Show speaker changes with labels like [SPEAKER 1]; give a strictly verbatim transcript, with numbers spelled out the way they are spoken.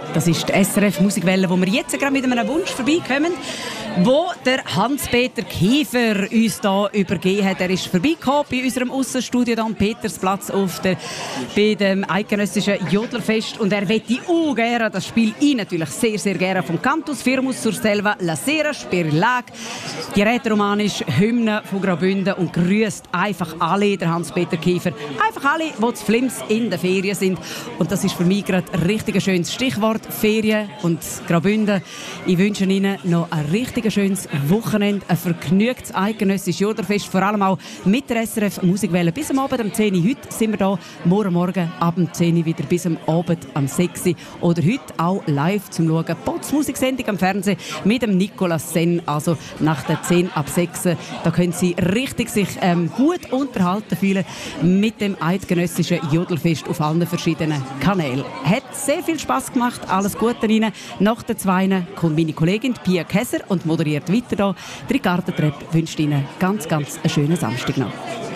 [SPEAKER 1] Das ist die S R F Musikwelle, wo wir jetzt gerade mit einem Wunsch vorbeikommen, wo der Hans-Peter Kiefer uns hier übergeben hat. Er ist vorbeigekommen bei unserem Aussenstudio am Petersplatz auf der, bei dem eidgenössischen Jodlerfest. Und er wette auch gerne, das Spiel ich natürlich sehr, sehr gerne, vom Cantus Firmus zur Selva La Sera Spirilag, die rätoromanisch Hymne von Graubünden, und grüßt einfach alle, der Hans-Peter Kiefer, einfach alle, die zu Flims in der Ferien sind. Und das ist für mich gerade ein richtig schönes Stichwort, Ferien und Graubünden. Ich wünsche Ihnen noch ein richtig schönes Wochenende, ein vergnügtes eidgenössisches Jodlerfest, vor allem auch mit der S R F Musikwelle bis am Abend um zehn Uhr. Heute sind wir da, morgen Morgen ab um zehn Uhr wieder bis am Abend um sechs Uhr. Oder heute auch live zum Schauen. Potz Musiksendung am Fernsehen mit dem Nicolas Senn, also nach der zehn ab sechs. Da können Sie richtig sich ähm, gut unterhalten fühlen mit dem eidgenössischen Jodelfest auf allen verschiedenen Kanälen. Hat sehr viel Spass gemacht, alles Gute Ihnen. Nach den Zweien kommt meine Kollegin Pia Käser und moderiert weiter hier. Die Ricarda Trepp wünscht Ihnen ganz, ganz einen schönen Samstag noch.